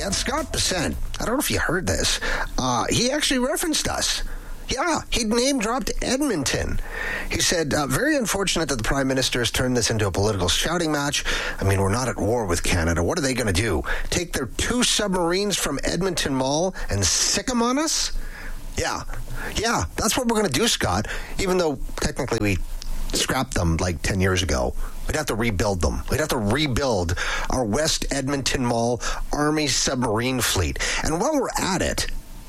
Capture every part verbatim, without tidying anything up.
Yeah, Scott Bessent, I don't know if you heard this. Uh, he actually referenced us. Yeah, he name-dropped Edmonton. He said, uh, very unfortunate that the Prime Minister has turned this into a political shouting match. I mean, we're not at war with Canada. What are they going to do? Take their two submarines from Edmonton Mall and sick them on us? Yeah. Yeah, that's what we're going to do, Scott, even though technically we scrapped them like ten years ago. We'd have to rebuild them. We'd have to rebuild our West Edmonton Mall Army submarine fleet. And while we're at it,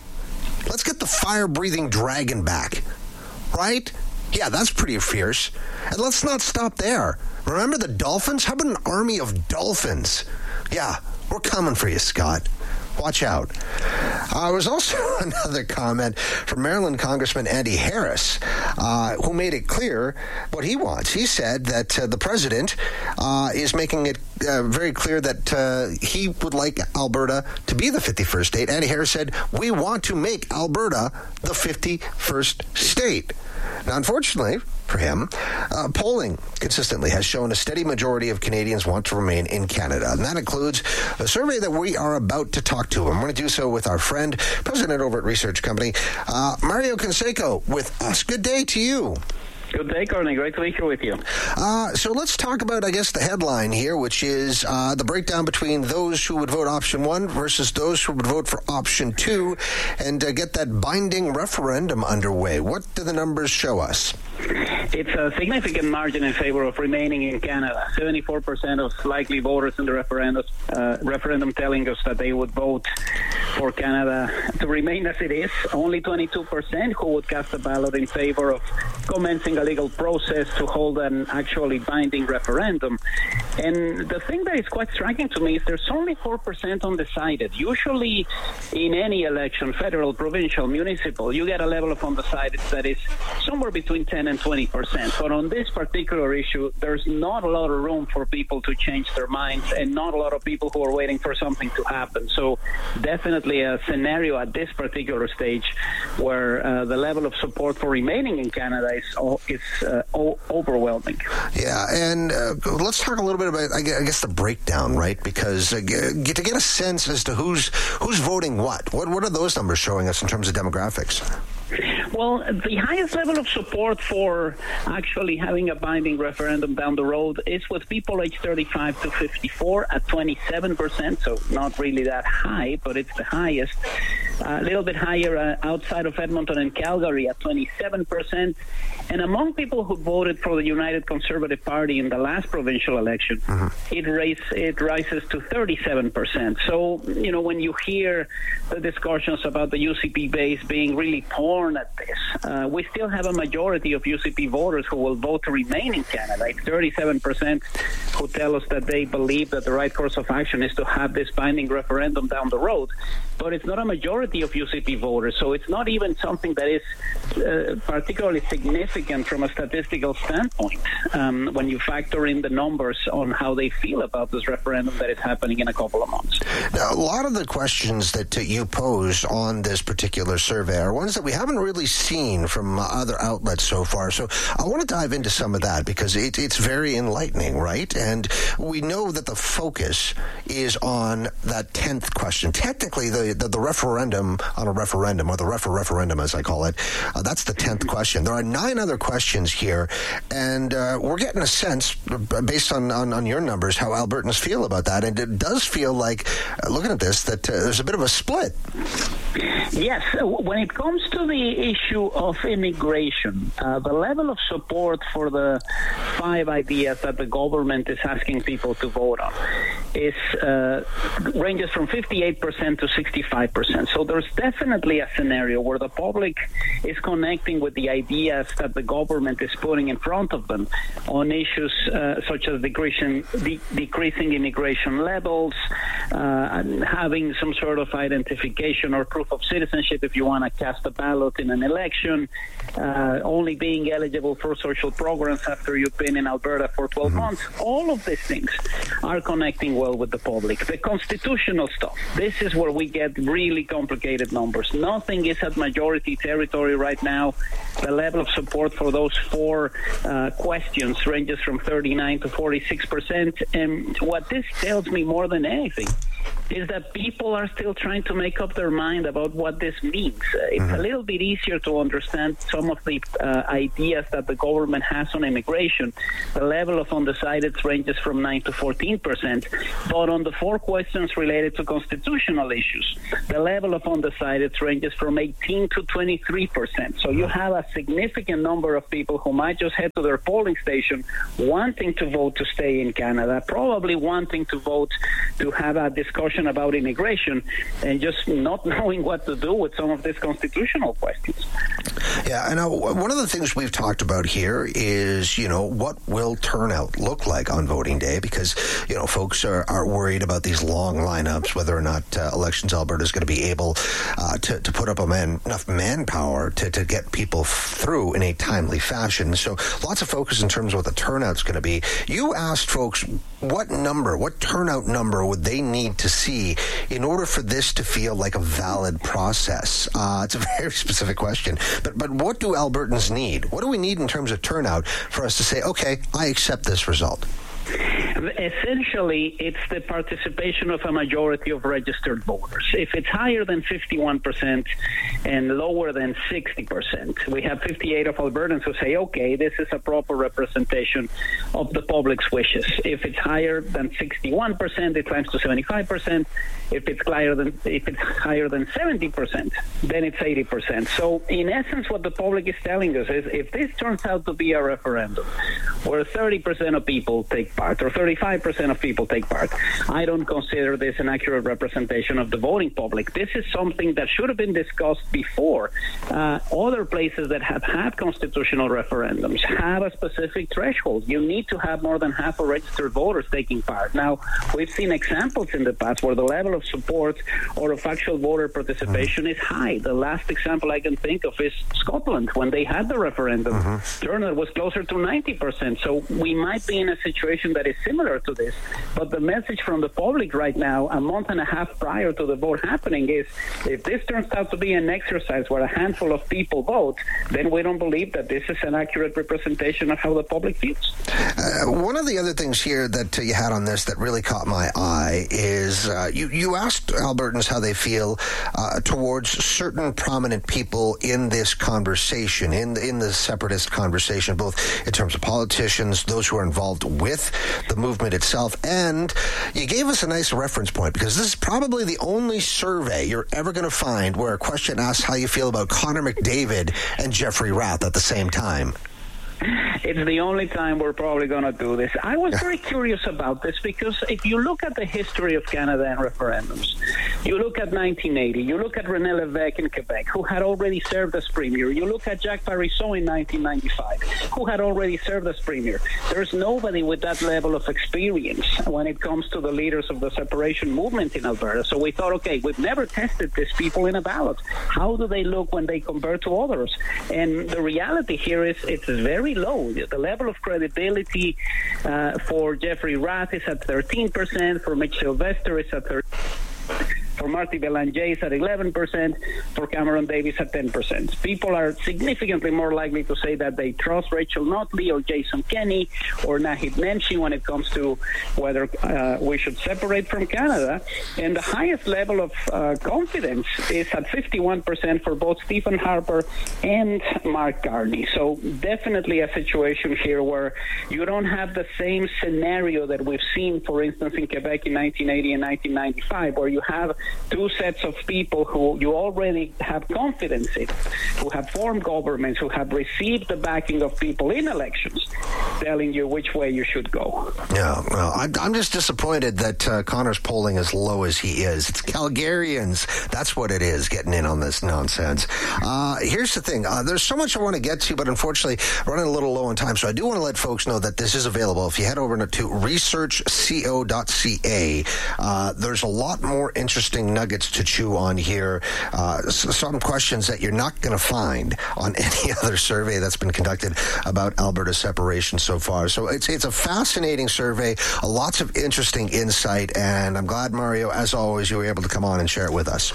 let's get the fire-breathing dragon back, right? Yeah, that's pretty fierce. And let's not stop there. Remember the dolphins? How about an army of dolphins? Yeah, we're coming for you, Scott. Watch out. Uh, there was also another comment from Maryland Congressman Andy Harris, uh, who made it clear what he wants. He said that uh, the president uh, is making it uh, very clear that uh, he would like Alberta to be the fifty-first state. Andy Harris said, we want to make Alberta the fifty-first state. Now, unfortunately for him, uh, polling consistently has shown a steady majority of Canadians want to remain in Canada. And that includes a survey that we are about to talk to. And we're going to do so with our friend, president over at Research Company, uh, Mario Canseco, with us. Good day to you. Good day, Courtney. Great to be here with you. Uh, so let's talk about, I guess, the headline here, which is uh, the breakdown between those who would vote option one versus those who would vote for option two, and uh, get that binding referendum underway. What do the numbers show us? It's a significant margin in favor of remaining in Canada. seventy-four percent of likely voters in the referendum, uh, referendum telling us that they would vote for Canada to remain as it is. Only twenty-two percent who would cast a ballot in favor of commencing a legal process to hold an actually binding referendum. And the thing that is quite striking to me is there's only four percent undecided. Usually in any election, federal, provincial, municipal, you get a level of undecided that is somewhere between ten and twenty percent. But on this particular issue, there's not a lot of room for people to change their minds and not a lot of people who are waiting for something to happen. So definitely a scenario at this particular stage where uh, the level of support for remaining in Canada is, is uh, o- overwhelming. Yeah, and uh, let's talk a little bit about, I guess, the breakdown, right? Because uh, get, to get a sense as to who's who's voting what. What what are those numbers showing us in terms of demographics? Well, the highest level of support for actually having a binding referendum down the road is with people aged thirty-five to fifty-four at twenty-seven percent, so not really that high, but it's the highest. A little bit higher uh, outside of Edmonton and Calgary at twenty-seven percent. And among people who voted for the United Conservative Party in the last provincial election, mm-hmm. it, raise, it rises to thirty-seven percent. So, you know, when you hear the discussions about the U C P base being really torn at this, uh, we still have a majority of U C P voters who will vote to remain in Canada. It's thirty-seven percent who tell us that they believe that the right course of action is to have this binding referendum down the road. But it's not a majority of U C P voters, so it's not even something that is uh, particularly significant from a statistical standpoint um, when you factor in the numbers on how they feel about this referendum that is happening in a couple of months. Now, a lot of the questions that uh, you pose on this particular survey are ones that we haven't really seen from uh, other outlets so far. So I want to dive into some of that because it, it's very enlightening, right? And we know that the focus is on that tenth question. Technically, the The, the referendum on a referendum, or the refer referendum as I call it, uh, that's the tenth question. There are nine other questions here, and uh, we're getting a sense, based on, on, on your numbers, how Albertans feel about that. And it does feel like, uh, looking at this, that uh, there's a bit of a split. Yes. When it comes to the issue of immigration, uh, the level of support for the five ideas that the government is asking people to vote on is uh, ranges from fifty-eight percent to sixty-five percent. So there's definitely a scenario where the public is connecting with the ideas that the government is putting in front of them on issues uh, such as decreasing, de- decreasing immigration levels, uh, having some sort of identification or proof of citizenship if you want to cast a ballot in an election, uh, only being eligible for social programs after you've been in Alberta for twelve mm-hmm. months. All of these things are connecting well with the public. The constitutional stuff, this is where we get really complicated numbers. Nothing is at majority territory right now. The level of support for those four uh, questions ranges from thirty-nine to forty-six percent. And what this tells me more than anything is that people are still trying to make up their mind about what this means. Uh, it's mm-hmm. a little bit easier to understand some of the uh, ideas that the government has on immigration. The level of undecideds ranges from nine to fourteen percent, but on the four questions related to constitutional issues, the level of undecideds ranges from eighteen to twenty-three percent. So you have a significant number of people who might just head to their polling station wanting to vote to stay in Canada, probably wanting to vote to have a discussion about immigration, and just not knowing what to do with some of these constitutional questions. Yeah, I know. One of the things we've talked about here is, you know, what will turnout look like on voting day? Because, you know, folks are, are worried about these long lineups, whether or not uh, Elections Alberta is going to be able uh, to, to put up a man, enough manpower to, to get people through in a timely fashion. So lots of focus in terms of what the turnout's going to be. You asked folks what number, what turnout number would they need to see in order for this to feel like a valid process? Uh, it's a very specific question. But but what do Albertans need? What do we need in terms of turnout for us to say, okay, I accept this result? Essentially, it's the participation of a majority of registered voters. If it's higher than fifty-one percent and lower than sixty percent, we have fifty-eight of Albertans who say, okay, this is a proper representation of the public's wishes. If it's higher than sixty-one percent, it climbs to seventy-five percent. If it's higher than if it's higher than seventy percent, then it's eighty percent. So, in essence, what the public is telling us is, if this turns out to be a referendum where thirty percent of people take part, or thirty-five percent of people take part, I don't consider this an accurate representation of the voting public. This is something that should have been discussed before. Uh, other places that have had constitutional referendums have a specific threshold. You need to have more than half of registered voters taking part. Now, we've seen examples in the past where the level of support or of actual voter participation is high. The last example I can think of is Scotland. When they had the referendum, mm-hmm. turnout was closer to ninety percent. So we might be in a situation that is similar to this, but the message from the public right now, a month and a half prior to the vote happening, is if this turns out to be an exercise where a handful of people vote, then we don't believe that this is an accurate representation of how the public feels. Uh, one of the other things here that uh, you had on this that really caught my eye is uh, you, you asked Albertans how they feel uh, towards certain prominent people in this conversation, in, in the separatist conversation, both in terms of politicians, those who are involved with the movement itself. And you gave us a nice reference point, because this is probably the only survey you're ever going to find where a question asks how you feel about Connor McDavid and Jeffrey Rath at the same time. It's the only time we're probably going to do this. I was very curious about this because if you look at the history of Canada and referendums, you look at nineteen eighty, you look at René Lévesque in Quebec, who had already served as premier, you look at Jacques Parizeau in nineteen ninety-five, who had already served as premier. There's nobody with that level of experience when it comes to the leaders of the separation movement in Alberta. So we thought, okay, we've never tested these people in a ballot. How do they look when they compare to others? And the reality here is it's very low. The level of credibility uh, for Jeffrey Rath is at thirteen percent, for Mitch Sylvester is at thirteen percent. For Marty Belanger is at eleven percent, for Cameron Davis at ten percent. People are significantly more likely to say that they trust Rachel Notley or Jason Kenney or Naheed Nenshi when it comes to whether uh, we should separate from Canada. And the highest level of uh, confidence is at fifty-one percent for both Stephen Harper and Mark Carney. So definitely a situation here where you don't have the same scenario that we've seen, for instance, in Quebec in nineteen eighty and nineteen ninety-five, where you have two sets of people who you already have confidence in, who have formed governments, who have received the backing of people in elections, telling you which way you should go. Yeah, well, I'm just disappointed that uh, Connor's polling as low as he is. It's Calgarians. That's what it is, getting in on this nonsense. Uh, here's the thing. Uh, there's so much I want to get to, but unfortunately, running a little low on time. So I do want to let folks know that this is available. If you head over to research co dot c a, uh, there's a lot more interesting nuggets to chew on here. Uh, some questions that you're not going to find on any other survey that's been conducted about Alberta separation so far. So it's it's a fascinating survey, uh, lots of interesting insight, and I'm glad, Mario, as always, you were able to come on and share it with us.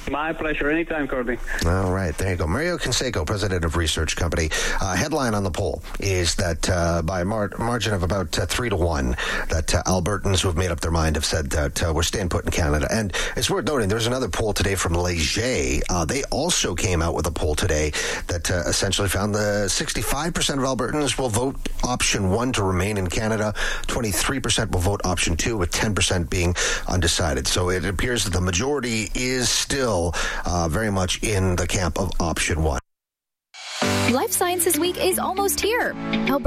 My pleasure. Anytime, Courtney. All right. There you go. Mario Canseco, president of Research Company. Uh, headline on the poll is that uh, by a mar- margin of about uh, three to one, that uh, Albertans who have made up their mind have said that uh, we're staying put in Canada. And it's worth noting, there's another poll today from Leger. Uh, they also came out with a poll today that uh, essentially found the sixty-five percent of Albertans will vote option one to remain in Canada. twenty-three percent will vote option two, with ten percent being undecided. So it appears that the majority is still uh, very much in the camp of option one. Life Sciences Week is almost here.